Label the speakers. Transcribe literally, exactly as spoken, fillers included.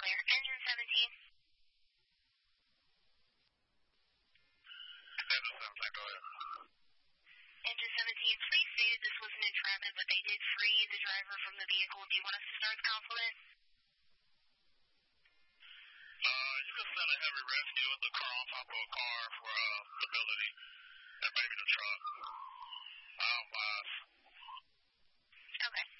Speaker 1: clear. Engine seventeen.
Speaker 2: Engine seventeen, go ahead.
Speaker 1: Engine seventeen, please say that this wasn't in traffic, but they did free the driver from the vehicle. Do you want us to start the complement?
Speaker 2: Uh, you can send a heavy rescue with the car on top of a car for uh, stability. And maybe the truck. I'll pass.
Speaker 1: Okay.